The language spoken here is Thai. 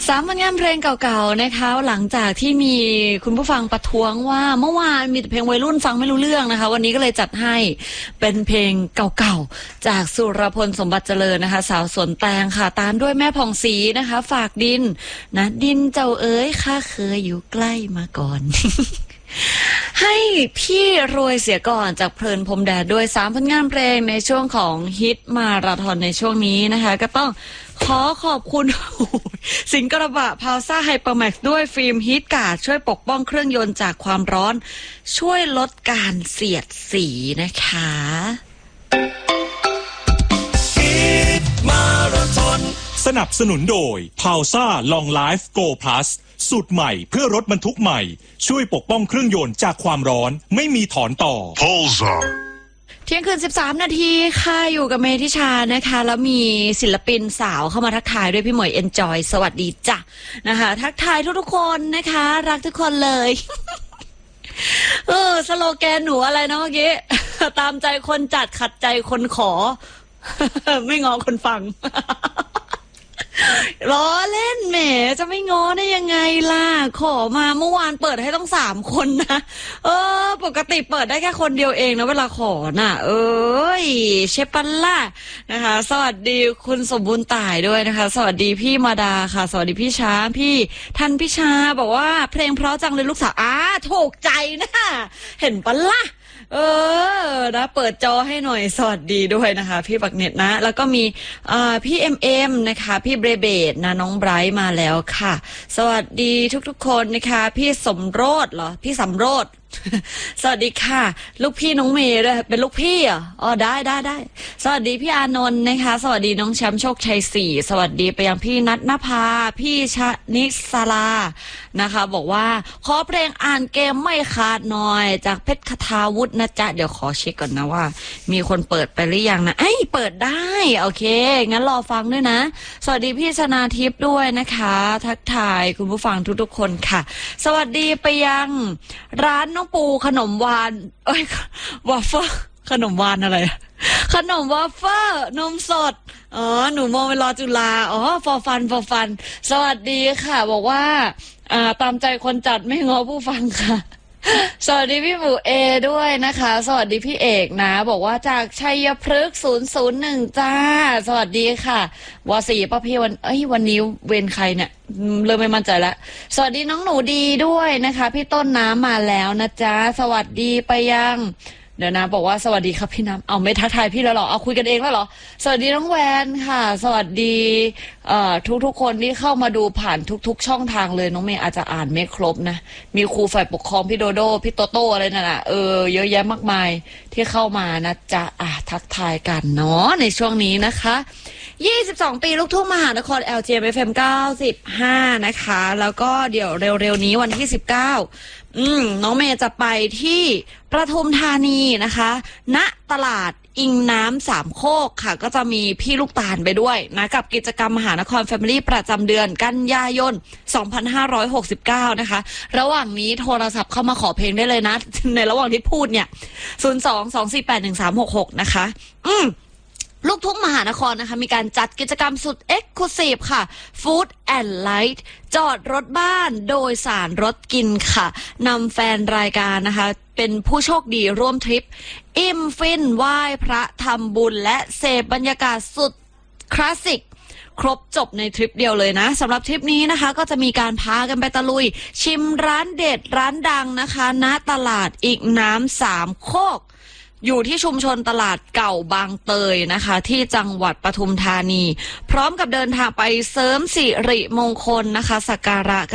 3 ผลงานเพลงเก่าๆนะคะหลังจากที่มีคุณผู้ฟังประท้วงว่าเมื่อวานมีแต่เพลงวัยรุ่นฟังไม่รู้เรื่องนะคะวันนี้ก็เลยจัดให้เป็นเพลงเก่าๆจากสุรพลสมบัติเจริญนะคะสาวสวนแตงค่ะตามด้วยแม่ผ่องศรีนะคะฝากดินนะดินเจ้าเอ๋ยข้าเคยอยู่ใกล้มาก่อน ให้พี่รวยเสียก่อนจากเพลินพรมแดนด้วย3 ผลงานเพลงในช่วงของฮิตมาราธอนในช่วงนี้นะคะก็ต้องขอขอบคุณ สิงห์กระบะพาวซ่าไฮเปอร์แม็กซ์ด้วยฟิล์มฮีทการ์ดช่วยปกป้องเครื่องยนต์จากความร้อนช่วยลดการเสียดสีนะคะมาราธอนสนับสนุนโดยพาวซ่าลองไลฟ์โกลพลัสสูตรใหม่เพื่อรถบรรทุกใหม่ช่วยปกป้องเครื่องยนต์จากความร้อนไม่มีถอนต่อเที่ยงคืน13 นาทีค่ะอยู่กับเมธิชานะคะแล้วมีศิลปินสาวเข้ามาทักทายด้วยพี่หมวยเอนจอยสวัสดีจ้ะนะคะทักทายทุกๆคนนะคะรักทุกคนเลยสโลแกนหนูอะไรนะเมื่อกี้ตามใจคนจัดขัดใจคนขอ ไม่งอคนฟัง ล้อเล่นแหมจะไม่ง้อได้ยังไงล่ะขอมาเมื่อวานเปิดให้ต้อง3 คนนะปกติเปิดได้แค่คนเดียวเองนะเวลาขอน่ะเชฟปัลล่ะนะคะสวัสดีคุณสมบูรณ์ต่ายด้วยนะคะสวัสดีพี่มาดาค่ะสวัสดีพี่ช้าพี่ทันพี่ชาบอกว่าเพลงเพราะจังเลยลูกสาวถูกใจนะเห็นปัลล่ะนะเปิดจอให้หน่อยสวัสดีด้วยนะคะพี่ปักเน็ตนะแล้วก็มีพี่เอ็มนะคะพี่เบรเบดนะน้องไบรท์มาแล้วค่ะสวัสดีทุกๆคนนะคะพี่สมโรจน์เหรอพี่สำโรจน์ สวัสดีค่ะลูกพี่น้องเมย์ด้วยเป็นลูกพี่ได้สวัสดีพี่อานนท์นะคะสวัสดีน้องแชมป์โชคชัย4สวัสดีไปยังพี่นัทนภาพี่ชนิสลานะคะบอกว่าขอเพลงอ่านเกมไม่ขาดหน่อยจากเพชรคทาวุฒินะจ๊ะเดี๋ยวขอเช็คก่อนนะว่ามีคนเปิดไปหรือยังนะเปิดได้โอเคงั้นรอฟังด้วยนะสวัสดีพี่ชนาทิพย์ด้วยนะคะทักทายคุณผู้ฟังทุกๆคนค่ะสวัสดีไปยังร้านน้องปูขนมวานวาฟเฟอร์ขนมวานอะไรขนมวาฟเฟอร์นมสดหนูมองเวลาจุฬาฟอฟันสวัสดีค่ะบอกว่าตามใจคนจัดไม่ง้อผู้ฟังค่ะสวัสดีพี่หมูเอด้วยนะคะสวัสดีพี่เอกนะบอกว่าจากชัยพฤกษ์001จ้าสวัสดีค่ะวสีป้าพี่วันนี้เวรใครเนี่ยเริ่มไม่มั่นใจแล้วสวัสดีน้องหนูดีด้วยนะคะพี่ต้นน้ำมาแล้วนะจ๊ะสวัสดีไปยังเดี๋ยวนะบอกว่าสวัสดีครับพี่น้ำเอาไม่ทักทายพี่แล้วหรอเอาคุยกันเองแล้วหรอสวัสดีน้องแวนค่ะสวัสดีทุกคนที่เข้ามาดูผ่านทุกช่องทางเลยน้องเมย์อาจจะอ่านไม่ครบนะมีครูฝ่ายปกครองพี่โดโดพี่โตโต้อะไรนั่นน่ะเยอะแยะมากมายที่เข้ามานะจ๊ะทักทายกันเนาะในช่วงนี้นะคะ22 ปีลูกทุ่งมหานคร LGM FM 95นะคะแล้วก็เดี๋ยวเร็วๆนี้วันที่19น้องเมย์จะไปที่ปทุมธานีนะคะณตลาดอิงน้ำ3 โคกค่ะก็จะมีพี่ลูกตาลไปด้วยนะกับกิจกรรมมหานคร Family ประจำเดือนกันยายน 2569นะคะระหว่างนี้โทรศัพท์เข้ามาขอเพลงได้เลยนะในระหว่างที่พูดเนี่ย 02-248-1366 นะคะลูกทุ่งมหานครนะคะมีการจัดกิจกรรมสุดเอ็กซ์คลูซีฟค่ะ Food and Light จอดรถบ้านโดยสารรถกินค่ะนำแฟนรายการนะคะเป็นผู้โชคดีร่วมทริปอิ่มฟินไหว้พระทำบุญและเสพบรรยากาศสุดคลาสสิกครบจบในทริปเดียวเลยนะสำหรับทริปนี้นะคะก็จะมีการพากันไปตะลุยชิมร้านเด็ดร้านดังนะคะณตลาดอีกน้ำ3 โคกอยู่ที่ชุมชนตลาดเก่าบางเตยนะคะที่จังหวัดปทุมธานีพร้อมกับเดินทางไปเสริมสิริมงคลนะคะสักการะ